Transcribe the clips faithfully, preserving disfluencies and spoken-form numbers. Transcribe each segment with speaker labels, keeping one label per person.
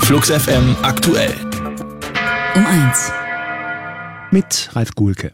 Speaker 1: Flux F M aktuell.
Speaker 2: Um eins.
Speaker 3: Mit Ralf Guhlke.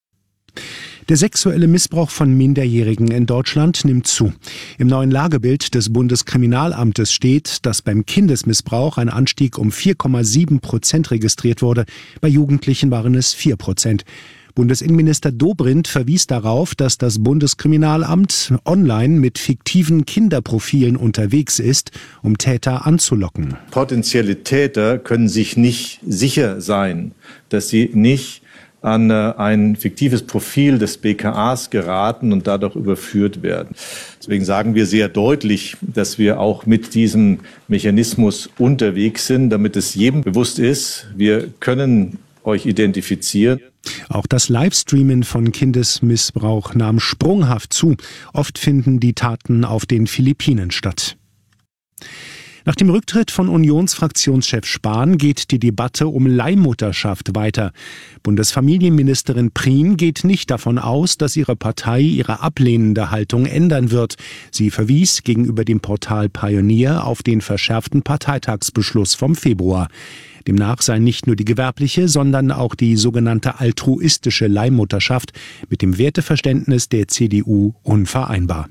Speaker 3: Der sexuelle Missbrauch von Minderjährigen in Deutschland nimmt zu. Im neuen Lagebild des Bundeskriminalamtes steht, dass beim Kindesmissbrauch ein Anstieg um vier Komma sieben Prozent registriert wurde. Bei Jugendlichen waren es vier Prozent. Bundesinnenminister Dobrindt verwies darauf, dass das Bundeskriminalamt online mit fiktiven Kinderprofilen unterwegs ist, um Täter anzulocken.
Speaker 4: Potenzielle Täter können sich nicht sicher sein, dass sie nicht an ein fiktives Profil des B K As geraten und dadurch überführt werden. Deswegen sagen wir sehr deutlich, dass wir auch mit diesem Mechanismus unterwegs sind, damit es jedem bewusst ist, wir können euch identifizieren.
Speaker 3: Auch das Livestreamen von Kindesmissbrauch nahm sprunghaft zu. Oft finden die Taten auf den Philippinen statt. Nach dem Rücktritt von Unionsfraktionschef Spahn geht die Debatte um Leihmutterschaft weiter. Bundesfamilienministerin Prien geht nicht davon aus, dass ihre Partei ihre ablehnende Haltung ändern wird. Sie verwies gegenüber dem Portal Pioneer auf den verschärften Parteitagsbeschluss vom Februar. Demnach sei nicht nur die gewerbliche, sondern auch die sogenannte altruistische Leihmutterschaft mit dem Werteverständnis der C D U unvereinbar.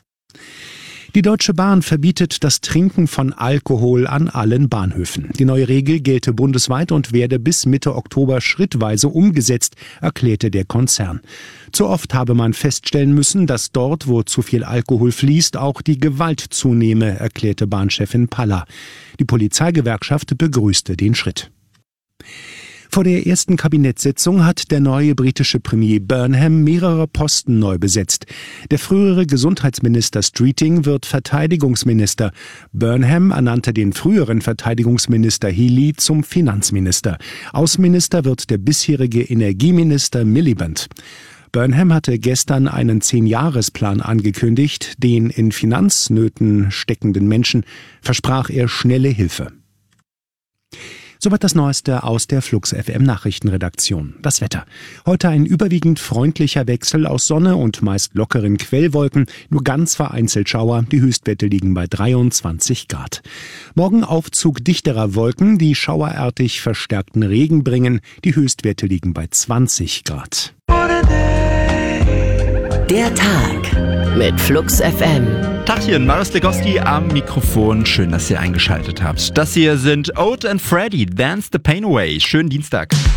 Speaker 3: Die Deutsche Bahn verbietet das Trinken von Alkohol an allen Bahnhöfen. Die neue Regel gelte bundesweit und werde bis Mitte Oktober schrittweise umgesetzt, erklärte der Konzern. Zu oft habe man feststellen müssen, dass dort, wo zu viel Alkohol fließt, auch die Gewalt zunehme, erklärte Bahnchefin Paller. Die Polizeigewerkschaft begrüßte den Schritt. Vor der ersten Kabinettssitzung hat der neue britische Premier Burnham mehrere Posten neu besetzt. Der frühere Gesundheitsminister Streeting wird Verteidigungsminister. Burnham ernannte den früheren Verteidigungsminister Healey zum Finanzminister. Außenminister wird der bisherige Energieminister Miliband. Burnham hatte gestern einen Zehn-Jahres-Plan angekündigt. Den in Finanznöten steckenden Menschen versprach er schnelle Hilfe. Soweit das Neueste aus der Flux F M Nachrichtenredaktion. Das Wetter. Heute ein überwiegend freundlicher Wechsel aus Sonne und meist lockeren Quellwolken, nur ganz vereinzelt Schauer. Die Höchstwerte liegen bei dreiundzwanzig Grad. Morgen Aufzug dichterer Wolken, die schauerartig verstärkten Regen bringen. Die Höchstwerte liegen bei zwanzig Grad.
Speaker 2: Der Tag mit Flux F M.
Speaker 5: Tachchen, Maris Legowski am Mikrofon. Schön, dass ihr eingeschaltet habt. Das hier sind Oat and Freddy, Dance the Pain Away. Schönen Dienstag.